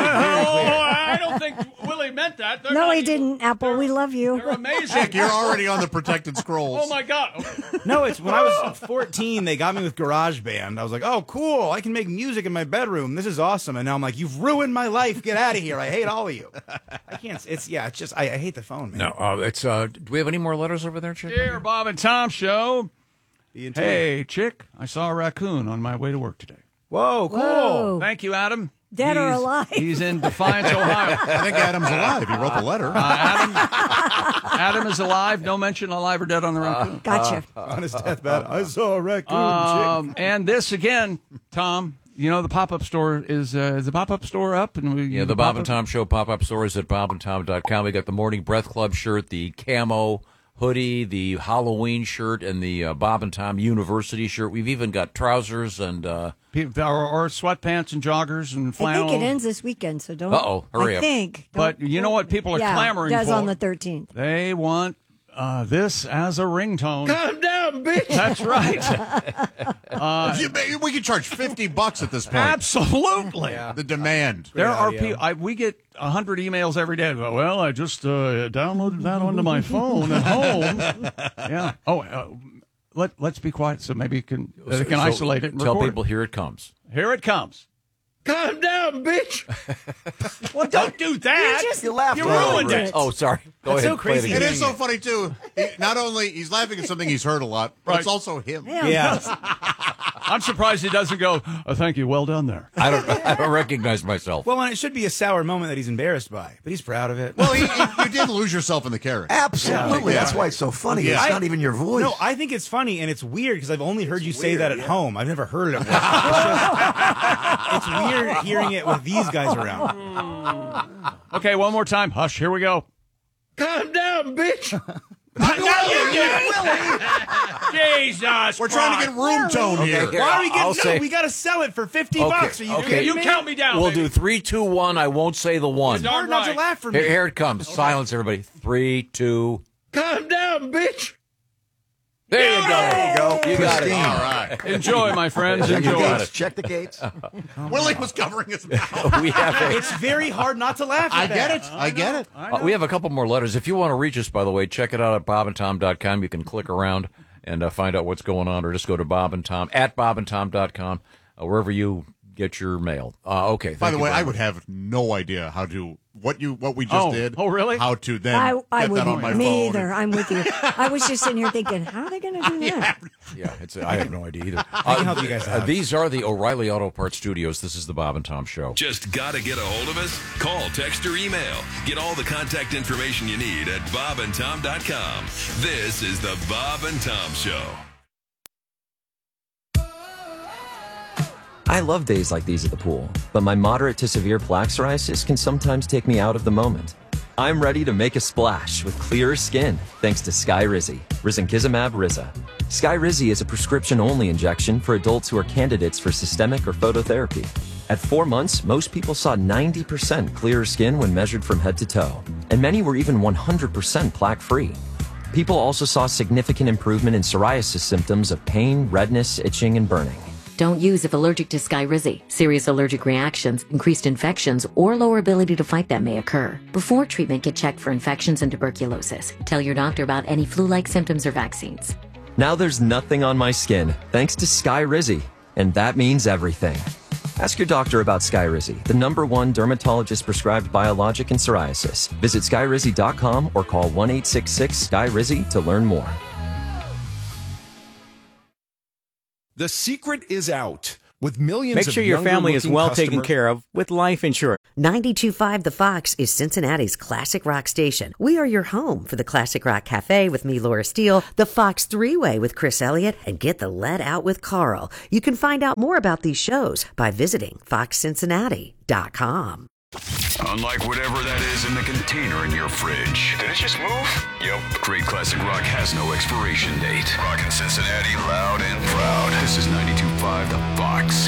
I don't think Willie meant that. They're No, not he evil. didn't. Apple, we love you. They're amazing. You're already on the protected scrolls. Oh my God. No, it's when I was 14, they got me with GarageBand. I was like, oh, cool. I can make music in my bedroom. This is awesome. And now I'm like, you've ruined my life. Get out of here. I hate all of you. I can't. It's just, I hate the phone, man. No, it's. Do we have any more letters over there, Chick? Dear Bob and Tom Show. Be in touch. Hey, Chick, I saw a raccoon on my way to work today. Whoa, cool. Whoa. Thank you, Adam. Dead or alive? He's in Defiance, Ohio. I think Adam's alive. He wrote the letter. Adam is alive. No mention alive or dead on the raccoon. Gotcha. On his deathbed, I saw a raccoon. Chick. And this again, Tom. You know the pop-up store is the pop-up store up? And Yeah, the Bob and Tom Show pop-up store is at bobandtom.com. We got the Morning Breath Club shirt, the camo hoodie, the Halloween shirt, and the Bob and Tom University shirt. We've even got trousers and... or sweatpants and joggers and I flannel. think it ends this weekend, so don't. Uh-oh, hurry I up. think. But you know what people are clamoring it does for? on the 13th. They want this as a ringtone. Calm down, bitch. That's right. We could charge $50 at this point. Absolutely. The demand. There are people. We get 100 emails every day. Well, I just downloaded that onto my phone at home. Yeah. Oh, let's be quiet so maybe they can isolate it and tell record people here it comes. Here it comes. Calm down, bitch. Well, don't do that. You laughed. You ruined over it. Oh, sorry. Go That's ahead. so play it crazy. again. It is so funny, too. Not only he's laughing at something he's heard a lot, but it's also him. Yeah. I'm surprised he doesn't go, thank you, well done there. I don't recognize myself. Well, and it should be a sour moment that he's embarrassed by, but he's proud of it. Well, you did lose yourself in the character. Absolutely. That's why it's so funny. Yeah. It's not even your voice. No, I think it's funny, and it's weird because I've only heard you say that at home. I've never heard it at work. It's weird hearing it with these guys around. Okay, one more time. Hush, here we go. Calm down, bitch. Jesus. We're trying to get room tone here. here, Why are we I'll getting? say- No, we got to sell it for $50. Are you okay. kidding You me? count me down. We'll baby. do 3, 2, 1. I won't say the one. Darn Hard not to right. laugh for me. Here it comes. Silence, everybody. 3, 2. Calm down, bitch. There you go. There you go. You got it. Pristine. All right. Enjoy, my friends. Check the Enjoy. gates. Check the gates. Willie was covering his mouth. We have It's very hard not to laugh at I that. get it. I get it. we have a couple more letters. If you want to reach us, by the way, check it out at bobandtom.com. You can click around and find out what's going on, or just go to bobandtom.com, wherever you get your mail. Okay. By the way, I would. would have no idea how to what we just did. Oh, really? How to then I get that on wouldn't. my Me phone. either. I'm with you. I was just sitting here thinking, how are they going to do that? Yeah, I have no idea either. I can help you guys out. These are the O'Reilly Auto Parts Studios. This is the Bob and Tom Show. Just gotta get a hold of us? Call, text, or email. Get all the contact information you need at bobandtom.com. This is the Bob and Tom Show. I love days like these at the pool, but my moderate to severe plaque psoriasis can sometimes take me out of the moment. I'm ready to make a splash with clearer skin thanks to Skyrizi, risankizumab Riza. Skyrizi is a prescription-only injection for adults who are candidates for systemic or phototherapy. At 4 months, most people saw 90% clearer skin when measured from head to toe. and many were even 100% plaque-free. People also saw significant improvement in psoriasis symptoms of pain, redness, itching, and burning. Don't use if allergic to Skyrizi. Serious allergic reactions, increased infections, or lower ability to fight them may occur. Before treatment, get checked for infections and tuberculosis. Tell your doctor about any flu-like symptoms or vaccines. Now there's nothing on my skin, thanks to Skyrizi, and that means everything. Ask your doctor about Skyrizi, the #1 dermatologist-prescribed biologic in psoriasis. Visit Skyrizi.com or call 1-866-SKYRIZI to learn more. The secret is out. With millions Make of sure your family is younger-looking well taken customers- care of with life insurance. 92.5 The Fox is Cincinnati's classic rock station. We are your home for the Classic Rock Cafe with me, Laura Steele, the Fox Three-Way with Chris Elliott, and Get the Lead Out with Carl. You can find out more about these shows by visiting foxcincinnati.com. Unlike whatever that is in the container in your fridge. Did it just move? Yep. Great classic rock has no expiration date. Rockin' Cincinnati loud and proud. This is 92.5 The Fox.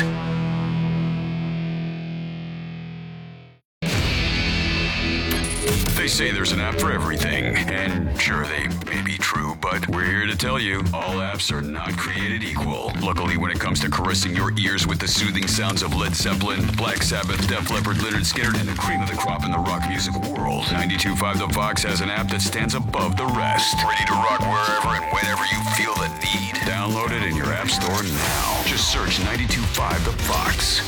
They say there's an app for everything, and sure, they may be true, but we're here to tell you, all apps are not created equal. Luckily, when it comes to caressing your ears with the soothing sounds of Led Zeppelin, Black Sabbath, Def Leppard, Lynyrd Skynyrd, and the cream of the crop in the rock music world, 92.5 The Fox has an app that stands above the rest. Ready to rock wherever and whenever you feel the need. Download it in your app store now. Just search 92.5 The Fox.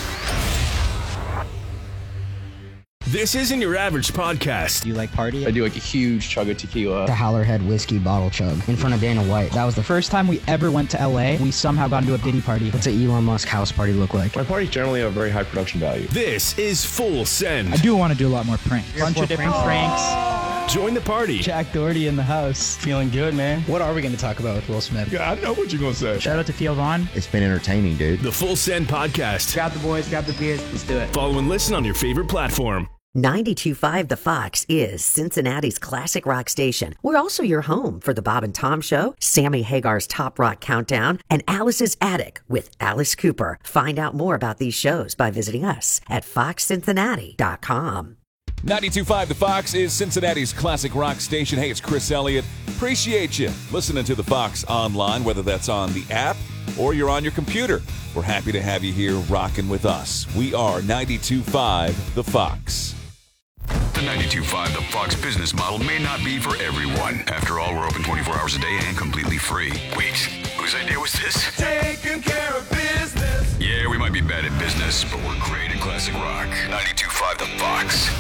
This isn't your average podcast. You like party? I do like a huge chug of tequila. The Howlerhead whiskey bottle chug in front of Dana White. That was the first time we ever went to LA. We somehow got into a Diddy party. What's an Elon Musk house party look like? My parties generally have very high production value. This is Full Send. I do want to do a lot more pranks. Bunch of different pranks. Join the party. Jack Doherty in the house. Feeling good, man. What are we going to talk about with Will Smith? Yeah, I know what you're going to say. Shout out to Theo Vaughn. It's been entertaining, dude. The Full Send podcast. Grab the boys, grab the beers. Let's do it. Follow and listen on your favorite platform. 92.5 The Fox is Cincinnati's classic rock station. We're also your home for the Bob and Tom Show, Sammy Hagar's Top Rock Countdown, and Alice's Attic with Alice Cooper. Find out more about these shows by visiting us at foxcincinnati.com. 92.5 The Fox is Cincinnati's classic rock station. Hey, it's Chris Elliott. Appreciate you listening to The Fox online, whether that's on the app or you're on your computer. We're happy to have you here rocking with us. We are 92.5 The Fox. The 92.5 The Fox business model may not be for everyone. After all, we're open 24 hours a day and completely free. Wait, whose idea was this? Taking care of business. Yeah, we might be bad at business, but we're great at classic rock. 92.5 The Fox.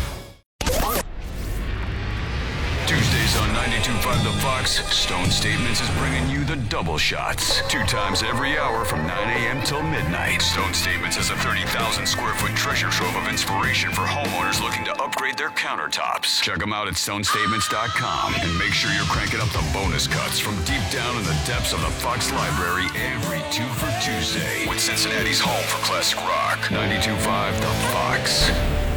Tuesdays on 92.5 The Fox, Stone Statements is bringing you the double shots. 2 times every hour from 9 a.m. till midnight. Stone Statements is a 30,000 square foot treasure trove of inspiration for homeowners looking to upgrade their countertops. Check them out at stonestatements.com and make sure you're cranking up the bonus cuts from deep down in the depths of the Fox Library every 2 for Tuesday with Cincinnati's home for classic rock. 92.5 The Fox.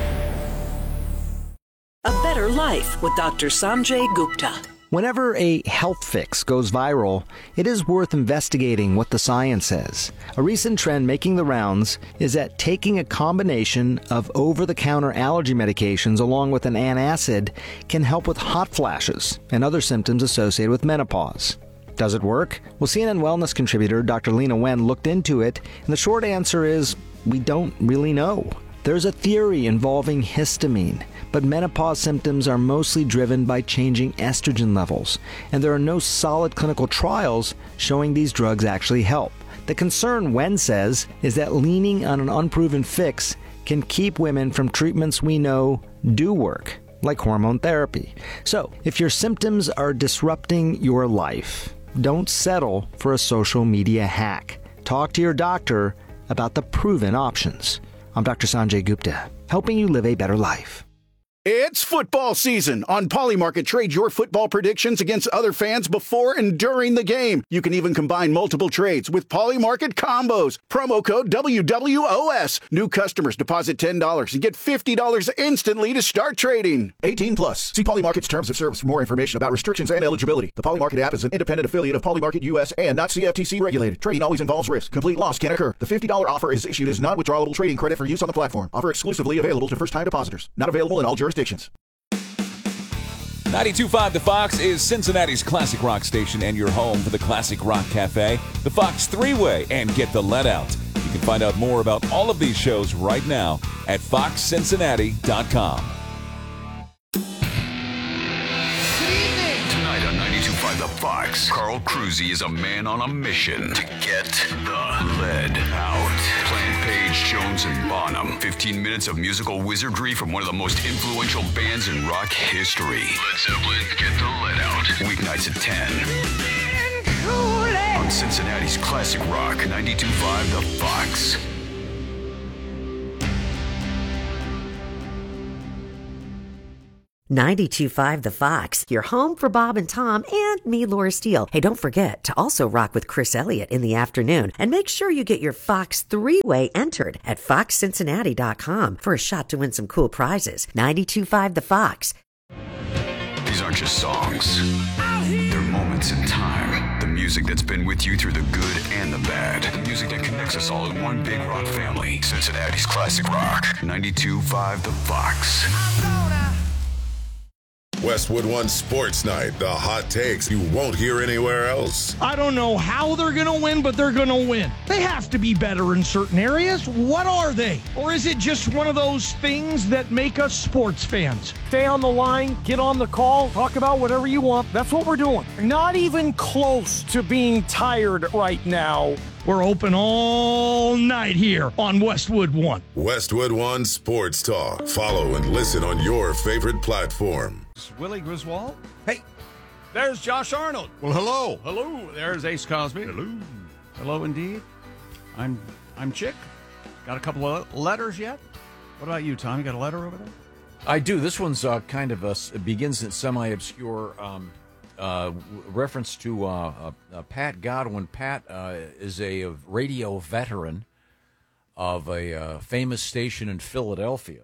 A Better Life with Dr. Sanjay Gupta. Whenever a health fix goes viral, it is worth investigating what the science says. A recent trend making the rounds is that taking a combination of over-the-counter allergy medications along with an antacid can help with hot flashes and other symptoms associated with menopause. Does it work? Well, CNN Wellness contributor Dr. Lena Wen looked into it, and the short answer is we don't really know. There's a theory involving histamine, but menopause symptoms are mostly driven by changing estrogen levels, and there are no solid clinical trials showing these drugs actually help. The concern, Wen says, is that leaning on an unproven fix can keep women from treatments we know do work, like hormone therapy. So, if your symptoms are disrupting your life, don't settle for a social media hack. Talk to your doctor about the proven options. I'm Dr. Sanjay Gupta, helping you live a better life. It's football season. On Polymarket, trade your football predictions against other fans before and during the game. You can even combine multiple trades with Polymarket combos. Promo code WWOS. New customers deposit $10 and get $50 instantly to start trading. 18 plus. See Polymarket's terms of service for more information about restrictions and eligibility. The Polymarket app is an independent affiliate of Polymarket US and not CFTC regulated. Trading always involves risk. Complete loss can occur. The $50 offer is issued as non-withdrawable trading credit for use on the platform. Offer exclusively available to first-time depositors. Not available in all jurisdictions. 92.5 The Fox is Cincinnati's classic rock station and your home for the Classic Rock Cafe, the Fox Three-Way, and Get the Let Out. You can find out more about all of these shows right now at foxcincinnati.com. Tonight on 92.5 The Fox, Carl Cruzy is a man on a mission to get the lead out. Plant Page, Jones, and Bonham. 15 minutes of musical wizardry from one of the most influential bands in rock history. Led Zeppelin, Get the Lead Out. Weeknights at 10. On Cincinnati's Classic Rock, 92.5 The Fox. $92.5 The Fox, your home for Bob and Tom and me, Laura Steele. Hey, don't forget to also rock with Chris Elliott in the afternoon. And make sure you get your Fox Three-Way entered at foxcincinnati.com for a shot to win some cool prizes. 92.5 The Fox. These aren't just songs. They're moments in time. The music that's been with you through the good and the bad. The music that connects us all in one big rock family. Cincinnati's Classic Rock. 92.5 The Fox. Westwood One Sports Night, the hot takes you won't hear anywhere else. I don't know how they're going to win, but they're going to win. They have to be better in certain areas. What are they? Or is it just one of those things that make us sports fans? Stay on the line, get on the call, talk about whatever you want. That's what we're doing. Not even close to being tired right now. We're open all night here on Westwood One. Westwood One Sports Talk. Follow and listen on your favorite platform. Willie Griswold. Hey, there's Josh Arnold. Well, hello. Hello. There's Ace Cosby. Hello. Hello, indeed. I'm Chick. Got a couple of letters yet? What about you, Tom? You got a letter over there? I do. This one's kind of it begins in semi-obscure reference to Pat Godwin. Pat is a radio veteran of a famous station in Philadelphia,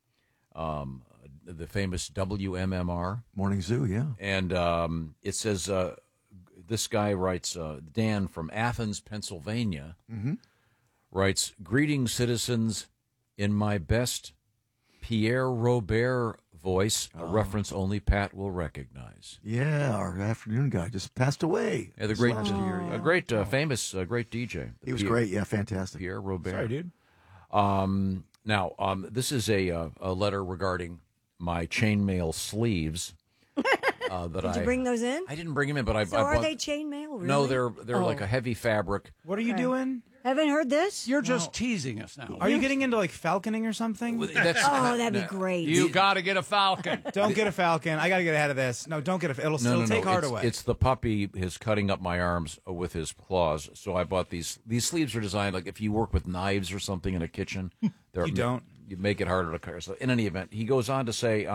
the famous WMMR. Morning Zoo, yeah. And it says, this guy writes, Dan from Athens, Pennsylvania, writes, "Greetings, citizens, in my best Pierre Robert voice, a reference only Pat will recognize." Yeah, our afternoon guy just passed away. Yeah, the great, a great, famous, great DJ. He was great, yeah, fantastic. Pierre Robert. Sorry, dude. Now, this is a letter regarding my chainmail sleeves. Did you bring those in? I didn't bring them in, but I So bought. are they chainmail? Really? No, they're like a heavy fabric. What are you doing? Haven't heard this? You're just teasing us now. Are you getting into like falconing or something? That'd be great. You got to get a falcon. Don't get a falcon. I got to get ahead of this. No, don't get a. It'll take heart away. It's the puppy is cutting up my arms with his claws. So I bought these. These sleeves are designed like if you work with knives or something in a kitchen. You don't. You make it harder to cut. So in any event, he goes on to say,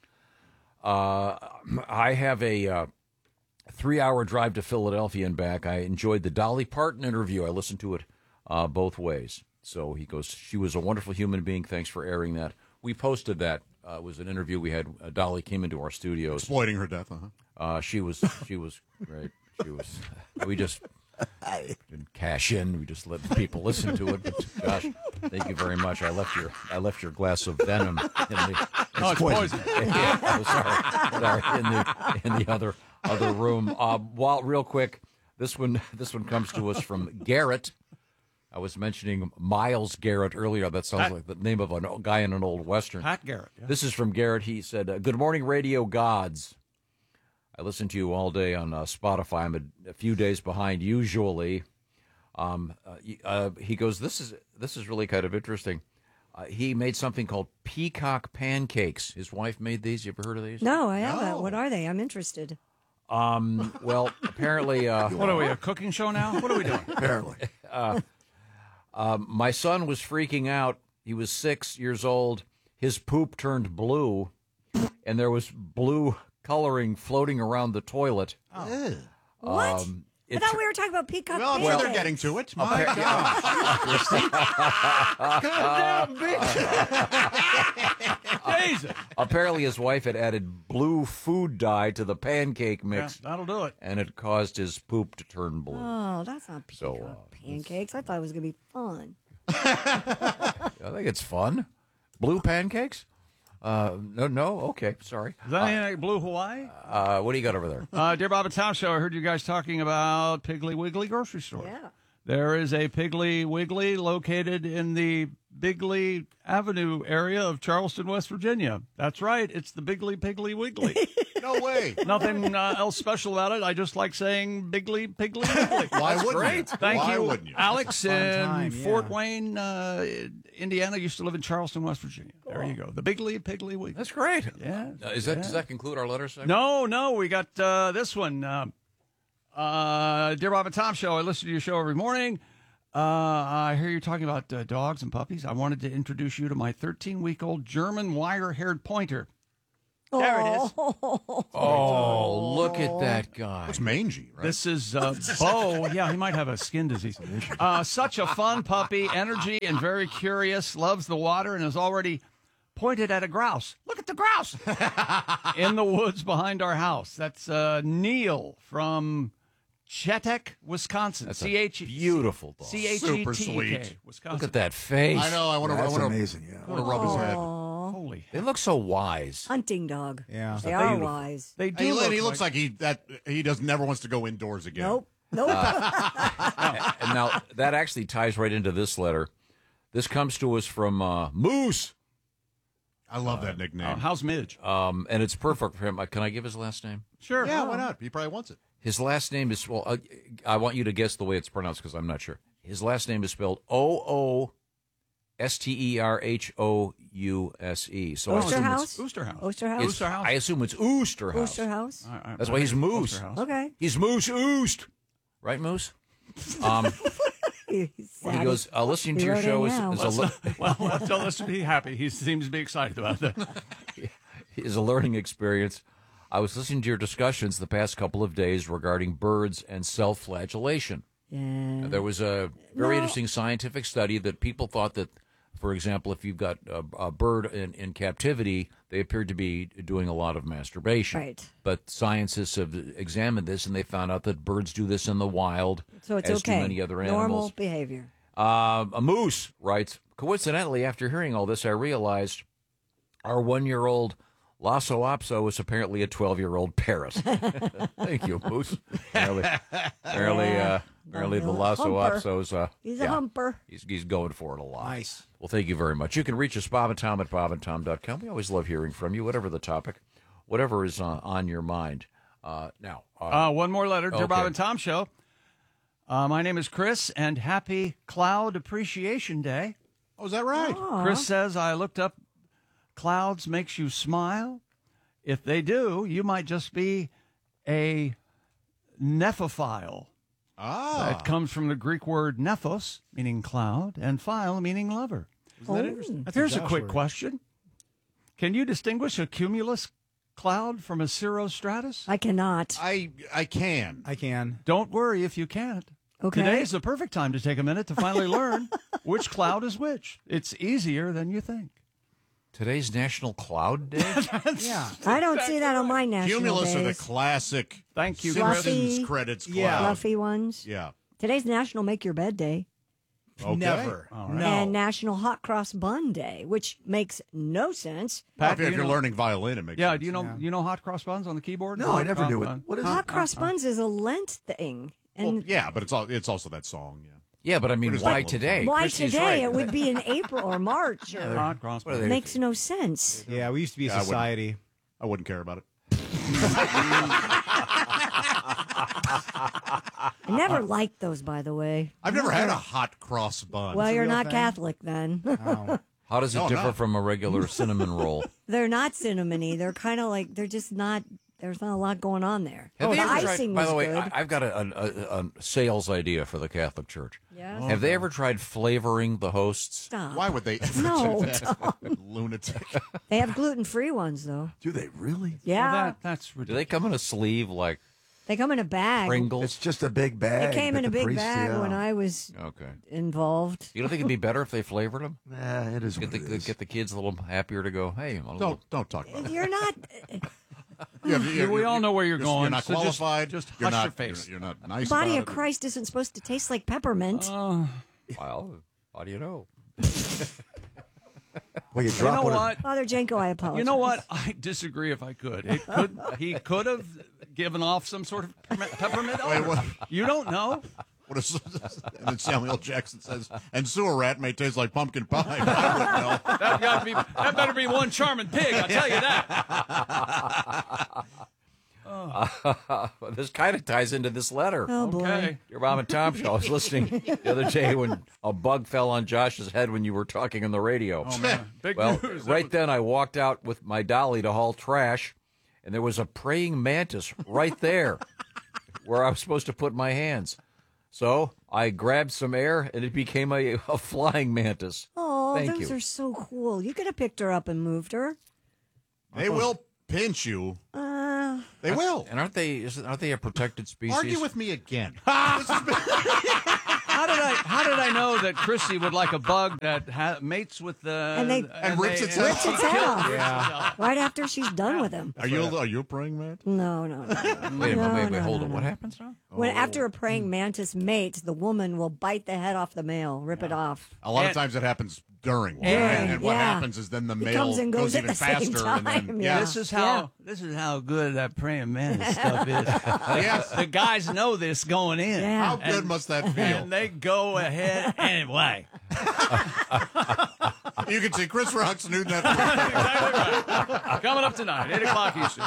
I have a 3-hour drive to Philadelphia and back. I enjoyed the Dolly Parton interview. I listened to it both ways. So he goes, she was a wonderful human being. Thanks for airing that. We posted that. It was an interview we had. Dolly came into our studios. Exploiting her death, She was great. She was. We just didn't cash in. We just let people listen to it. But gosh, thank you very much. I left your glass of venom in the. It's poison. Sorry. In the other room. While real quick, this one comes to us from Garrett. I was mentioning Miles Garrett earlier. That sounds like the name of a guy in an old Western. Pat Garrett. Yeah. This is from Garrett. He said, "Good morning, radio gods. I listen to you all day on Spotify. I'm a few days behind usually." He goes, "This is really kind of interesting." He made something called peacock pancakes. His wife made these. You ever heard of these? No, I haven't. What are they? I'm interested. Well, apparently... what are we, a cooking show now? What are we doing? Apparently. My son was freaking out. He was 6 years old. His poop turned blue, and there was blue coloring floating around the toilet. Oh. What? I thought we were talking about peacock pancakes. Well, they're getting to it. My gosh. Goddamn bitch. Jesus. Apparently his wife had added blue food dye to the pancake mix. Yeah, that'll do it. And it caused his poop to turn blue. Oh, that's not peacock pancakes. I thought it was going to be fun. I think it's fun. Blue pancakes? No. Okay, sorry. Is that anything like Blue Hawaii? What do you got over there? Dear Bob and Tom Show, I heard you guys talking about Piggly Wiggly grocery store. Yeah. There is a Piggly Wiggly located in the Bigley Avenue area of Charleston, West Virginia. That's right. It's the Piggly Wiggly. No way. Nothing else special about it. I just like saying Piggly Wiggly. Why wouldn't great. you? Thank Why you. wouldn't you? Alex in time, Fort Wayne, Indiana, used to live in Charleston, West Virginia. There you go. The Piggly Wiggly. That's great. Yeah. Does that conclude our letter segment? No. We got this one. Dear Bob and Tom Show, I listen to your show every morning. I hear you talking about dogs and puppies. I wanted to introduce you to my 13-week-old German wire-haired pointer. There it is. Oh, look at that guy. It's mangy, right? This is Bo. Yeah, he might have a skin disease. Such a fun puppy, energy and very curious, loves the water, and has already pointed at a grouse. Look at the grouse! In the woods behind our house. That's Neil from Chetek, Wisconsin. That's a beautiful dog. Super Chetek, sweet. Wisconsin. Look at that face. I know. I want That's to. amazing, yeah. I want to rub his head. Holy. They look so wise. Hunting dog. Yeah. They are wise. They do. He looks like he never wants to go indoors again. Nope. And now that actually ties right into this letter. This comes to us from Moose. I love that nickname. How's Midge? And it's perfect for him. Can I give his last name? Sure. Yeah, why not? He probably wants it. His last name is, I want you to guess the way it's pronounced because I'm not sure. His last name is spelled Oosterhouse. So Oosterhouse? Oosterhouse. Oosterhouse? I assume it's Oosterhouse. Oosterhouse? That's why he's Moose. Okay. He's Moose Oost. Right, Moose? He goes, listening to your show let's be happy. He seems to be excited about that. is a learning experience. I was listening to your discussions the past couple of days regarding birds and self-flagellation. Yeah. There was a very interesting scientific study that people thought that, for example, if you've got a bird in captivity, they appeared to be doing a lot of masturbation. Right. But scientists have examined this, and they found out that birds do this in the wild, So it's as okay. do many other animals. Normal behavior. A moose writes, coincidentally, after hearing all this, I realized our 1-year-old Lhasa Apso is apparently a 12-year-old parrot. Thank you, Moose. Apparently the Lhasa Apso's he's a humper. He's going for it a lot. Nice. Well, thank you very much. You can reach us, Bob and Tom, at bobandtom.com. We always love hearing from you, whatever the topic, whatever is on your mind. Now, one more letter, Dear Bob okay. and Tom Show. My name is Chris, and happy Cloud Appreciation Day. Oh, is that right? Chris says, I looked up clouds makes you smile. If they do, you might just be a nephophile. That comes from the Greek word nephos, meaning cloud, and phile, meaning lover. Isn't that interesting? Here's a quick question. Can you distinguish a cumulus cloud from a cirrostratus? I cannot. I can. I can. Don't worry if you can't. Okay. Today is the perfect time to take a minute to finally learn which cloud is which. It's easier than you think. Today's National Cloud Day? Yeah. I don't see that on my national Cumulus are the days. classic. Thank you, Simpsons credits cloud. Yeah. Fluffy ones. Yeah. Today's National Make Your Bed Day. Okay. Never. All right. No. And National Hot Cross Bun Day, which makes no sense. Pat, if do you're you know- learning violin, it makes Yeah, sense. do you know hot cross buns on the keyboard? No, I never Hot knew cross it. bun. What is Hot Cross Buns is a Lent thing. And Well, yeah, but it's also that song. Yeah. Yeah, but I mean, What is why that? today? why Christy's today? right. It would be in April or March. Or Hot cross What are buns. they- makes no sense. Yeah, we used to be a Yeah, I wouldn't. society. I wouldn't care about it. I never liked those, by the way. I've never had a hot cross bun. Well, you're real not thing? Catholic then. Oh. How does it No, differ not. from a regular cinnamon roll? They're not cinnamony. They're kind of like, they're just not, there's not a lot going on there. Have the they ever icing tried, by was the way, good. I've got a sales idea for the Catholic Church. Yes? Have they ever tried flavoring the hosts? Stop. Why would they ever No, do that? Lunatic. They have gluten-free ones, though. Do they really? Yeah. Well, that's Do ridiculous. they come in a sleeve like They come in a bag. Pringles? It's just a big bag. It came that in a the big priest- bag yeah. when I was Okay. involved. You don't think it'd be better if they flavored them? Nah, it is Get what it is. the kids a little happier to go, hey, a little, Don't talk about it. You're not. We all know where you're going. You're not so just- qualified. Just you're hush not, your face. You're not nice Body about of it. Christ isn't supposed to taste like peppermint. well, how do you know? Well, you You know what? Father Janko, I apologize. You know what? I disagree if I could. He could have given off some sort of peppermint odor. Wait, what? You don't know? What is, and then Samuel Jackson says, and sewer rat may taste like pumpkin pie. I wouldn't know. That better be one charming pig, I'll tell you that. This kind of ties into this letter. Oh, boy. Okay. Your Bob and Tom show. I was listening the other day when a bug fell on Josh's head when you were talking on the radio. Oh, man. Big Well, news. right then I walked out with my dolly to haul trash, and there was a praying mantis right there where I was supposed to put my hands. So I grabbed some air, and it became a flying mantis. Oh, Thank those you. are so cool. You could have picked her up and moved her. They will pinch you. They will. And aren't they a protected species? Argue with me again. How did I know that Chrissy would like a bug that mates with the And rips its rips its head off. Yeah. Right after she's done with him. Are you a praying mantis? No. Wait a minute, hold on. What happens now? When after a praying mantis mates, the woman will bite the head off the male, rip it off. A lot of times it happens during one. Yeah, And what yeah. happens is then the It male comes and goes at even the same faster. And then, time, yeah. This is how good that praying mantis stuff is. Yes. The guys know this going in. Yeah. How good must that feel? And they go ahead anyway. You can see Chris Rock's new Netflix. Exactly right. Coming up tonight, 8 o'clock Eastern.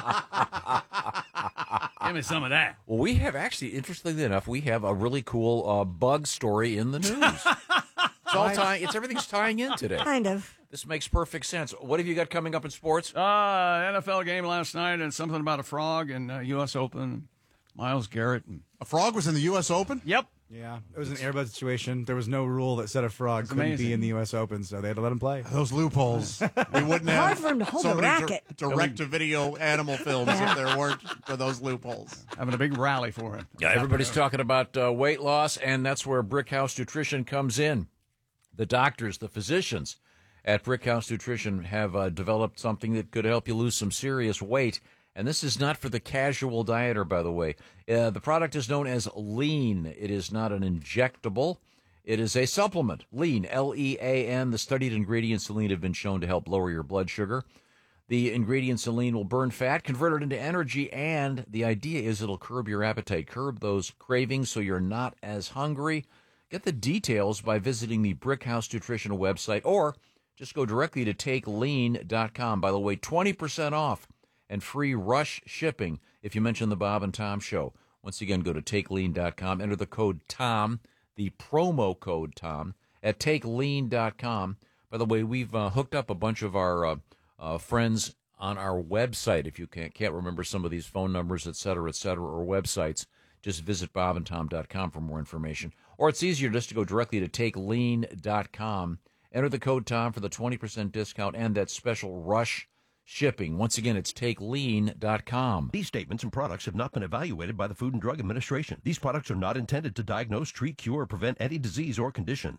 Give me some of that. Well, we have actually, interestingly enough, we have a really cool bug story in the news. Everything's tying in today. Kind of. This makes perfect sense. What have you got coming up in sports? NFL game last night and something about a frog and U.S. Open. Miles Garrett. A frog was in the U.S. Open? Yep. Yeah, it was an Airbud situation. There was no rule that said a frog couldn't amazing. be in the U.S. Open, so they had to let him play. Those loopholes. We wouldn't Hard have for him to hold so a many racket. direct-to-video animal films if there weren't for those loopholes. Having a big rally for it. Yeah, everybody's talking about weight loss, and that's where Brickhouse Nutrition comes in. The doctors, the physicians at Brickhouse Nutrition have developed something that could help you lose some serious weight. And this is not for the casual dieter, by the way. The product is known as Lean. It is not an injectable. It is a supplement. Lean, L-E-A-N. The studied ingredients in Lean have been shown to help lower your blood sugar. The ingredients in Lean will burn fat, convert it into energy, and the idea is it'll curb your appetite, curb those cravings so you're not as hungry. Get the details by visiting the Brickhouse Nutrition website, or just go directly to TakeLean.com. By the way, 20% off and free rush shipping if you mention the Bob and Tom Show. Once again, go to TakeLean.com, enter the code TOM, the promo code TOM, at TakeLean.com. By the way, we've hooked up a bunch of our friends on our website. If you can't remember some of these phone numbers, et cetera, or websites, just visit bobandtom.com for more information. Or it's easier just to go directly to TakeLean.com, enter the code TOM for the 20% discount and that special rush shipping. Once again, it's TakeLean.com. These statements and products have not been evaluated by the Food and Drug Administration. These products are not intended to diagnose, treat, cure, or prevent any disease or condition.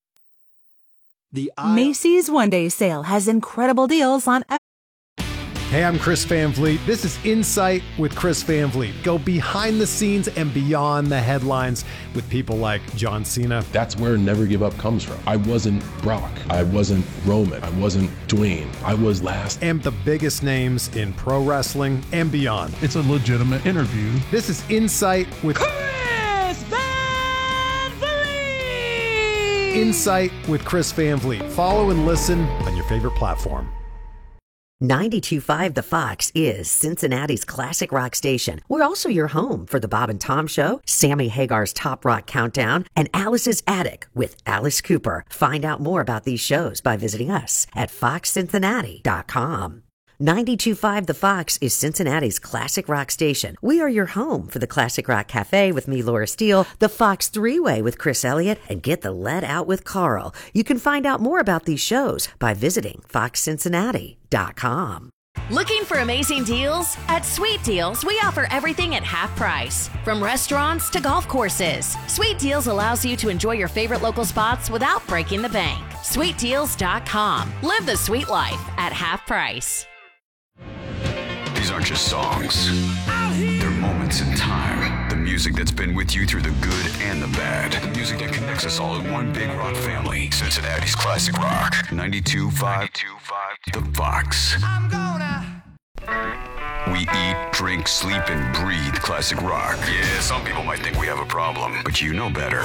Macy's One Day Sale has incredible deals on. Hey, I'm Chris Van Vliet. This is Insight with Chris Van Vliet. Go behind the scenes and beyond the headlines with people like John Cena. That's where Never Give Up comes from. I wasn't Brock. I wasn't Roman. I wasn't Dwayne. I was last. And the biggest names in pro wrestling and beyond. It's a legitimate interview. This is Insight with Chris Van Vliet! Insight with Chris Van Vliet. Follow and listen on your favorite platform. 92.5 The Fox is Cincinnati's classic rock station. We're also your home for the Bob and Tom Show, Sammy Hagar's Top Rock Countdown, and Alice's Attic with Alice Cooper. Find out more about these shows by visiting us at foxcincinnati.com. 92.5 The Fox is Cincinnati's classic rock station. We are your home for the Classic Rock Cafe with me, Laura Steele, the Fox Three-Way with Chris Elliott, and Get the Lead Out with Carl. You can find out more about these shows by visiting foxcincinnati.com. Looking for amazing deals? At Sweet Deals, we offer everything at half price. From restaurants to golf courses, Sweet Deals allows you to enjoy your favorite local spots without breaking the bank. SweetDeals.com. Live the sweet life at half price. These aren't just songs. They're moments in time. The music that's been with you through the good and the bad. The music that connects us all in one big rock family. Cincinnati's Classic Rock. 92.5 The Fox. We eat, drink, sleep, and breathe classic rock. Yeah, some people might think we have a problem, but you know better.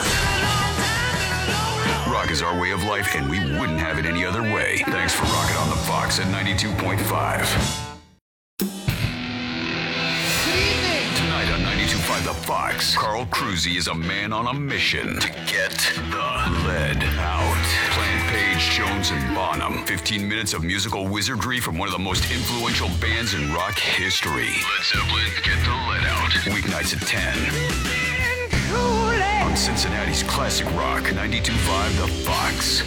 Rock is our way of life, and we wouldn't have it any other way. Thanks for rocking on the Fox at 92.5. Tonight on 92.5 The Fox, Carl Cruzy is a man on a mission to get the lead out. Plant Page, Jones, and Bonham. 15 minutes of musical wizardry from one of the most influential bands in rock history. Led Zeppelin, Get the Lead Out. Weeknights at 10. On Cincinnati's Classic Rock, 92.5 The Fox.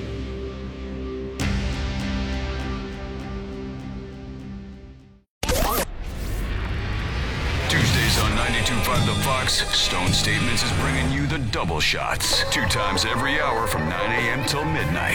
Tuesdays on 92.5 The Fox, Stone Statements is bringing you the double shots. 2 times every hour from 9 a.m. till midnight.